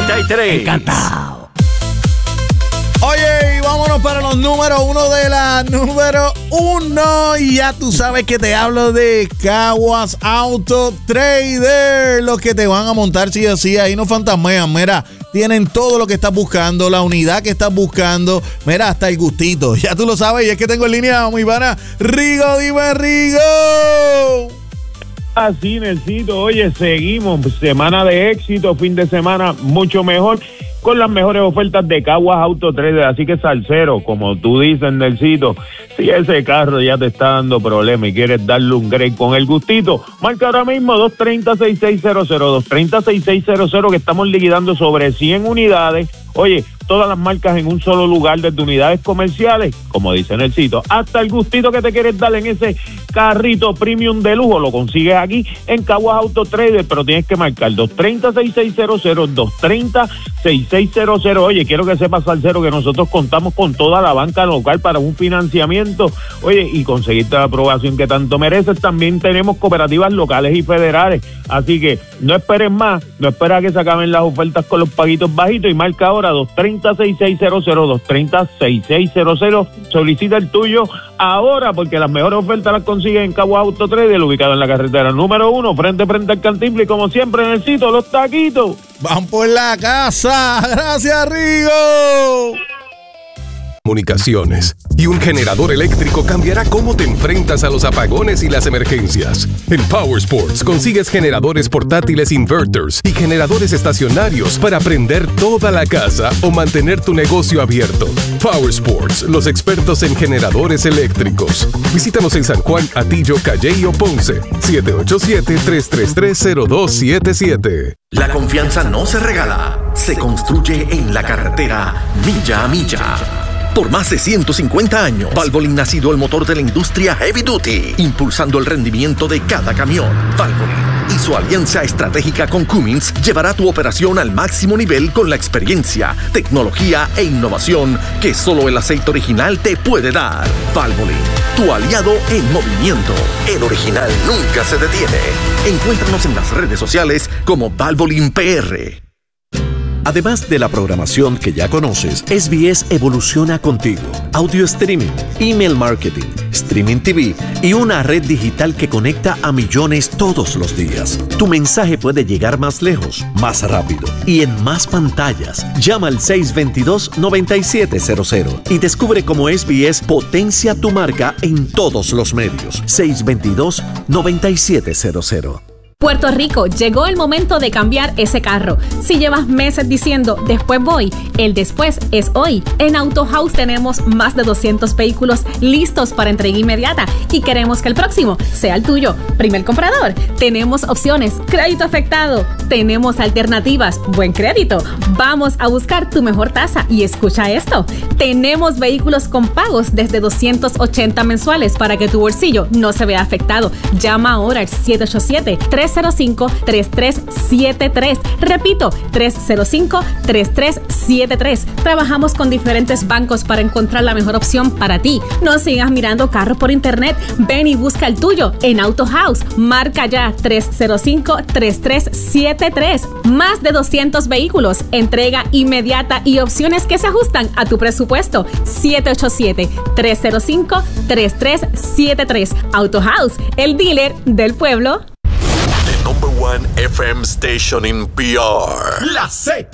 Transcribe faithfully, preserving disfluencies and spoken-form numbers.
y tres. Encantado. Oye, y vámonos para los números uno de la número uno. Y ya tú sabes que te hablo de Caguas Auto Trader. Los que te van a montar sí o sí. Ahí no fantasmean. Mira, tienen todo lo que estás buscando. La unidad que estás buscando. Mira, hasta el gustito. Ya tú lo sabes. Y es que tengo en línea a mi pana Rigo. Dime, Rigo. Así, Nelsito. Oye, seguimos. Semana de éxito. Fin de semana mucho mejor, con las mejores ofertas de Caguas Auto Trader. Así que, salsero, como tú dices, Nelsito, si ese carro ya te está dando problemas y quieres darle un break con el gustito, marca ahora mismo dos tres cero, seis seis cero cero, dos tres cero, seis seis cero cero, que estamos liquidando sobre cien unidades. Oye, todas las marcas en un solo lugar, desde unidades comerciales, como dice Nelsito, hasta el gustito que te quieres dar en ese carrito premium de lujo, lo consigues aquí en Caguas Auto Trader, pero tienes que marcar dos tres cero, seis seis cero cero, dos tres cero, seis seis cero cero. Oye, quiero que sepas, salsero, que nosotros contamos con toda la banca local para un financiamiento, oye, y conseguirte la aprobación que tanto mereces. También tenemos cooperativas locales y federales, así que no esperes más, no esperes a que se acaben las ofertas con los paguitos bajitos y marca ahora dos tres cero, seis seis cero cero, dos tres cero, seis seis cero cero. Solicita el tuyo ahora, porque las mejores ofertas las consigues en Caguas Auto Trader, ubicado en la carretera número uno, frente frente al Cantimple, y como siempre, Nelsito, los taquitos van por la casa. Gracias, Rigo. Comunicaciones y un generador eléctrico cambiará cómo te enfrentas a los apagones y las emergencias. En Power Sports consigues generadores portátiles inverters y generadores estacionarios para prender toda la casa o mantener tu negocio abierto. Power Sports, los expertos en generadores eléctricos. Visítanos en San Juan, Atillo, Calley o Ponce. siete ocho siete, tres tres tres, cero dos siete siete. La confianza no se regala, se construye en la carretera milla a milla. Por más de ciento cincuenta años, Valvoline ha sido el motor de la industria heavy duty, impulsando el rendimiento de cada camión. Valvoline y su alianza estratégica con Cummins llevará tu operación al máximo nivel con la experiencia, tecnología e innovación que solo el aceite original te puede dar. Valvoline, tu aliado en movimiento. El original nunca se detiene. Encuéntranos en las redes sociales como Valvoline P R. Además de la programación que ya conoces, S B S evoluciona contigo. Audio streaming, email marketing, streaming T V y una red digital que conecta a millones todos los días. Tu mensaje puede llegar más lejos, más rápido y en más pantallas. Llama al seis dos dos, nueve siete cero cero y descubre cómo S B S potencia tu marca en todos los medios. seis dos dos, nueve siete cero cero. Puerto Rico, llegó el momento de cambiar ese carro. Si llevas meses diciendo, después voy, el después es hoy. En Auto House tenemos más de doscientos vehículos listos para entrega inmediata y queremos que el próximo sea el tuyo. Primer comprador, tenemos opciones, crédito afectado, tenemos alternativas, buen crédito. Vamos a buscar tu mejor tasa y escucha esto. Tenemos vehículos con pagos desde doscientos ochenta mensuales para que tu bolsillo no se vea afectado. Llama ahora al siete ocho siete, tres cero cinco, tres tres siete tres. Repito, tres cero cinco, tres tres siete tres. Trabajamos con diferentes bancos para encontrar la mejor opción para ti. No sigas mirando carros por internet. Ven y busca el tuyo en Auto House. Marca ya tres cero cinco, tres tres siete tres. Más de doscientos vehículos, entrega inmediata y opciones que se ajustan a tu presupuesto. siete ocho siete, tres cero cinco, tres tres siete tres. Auto House, el dealer del pueblo. Number one F M station in P R. La Z.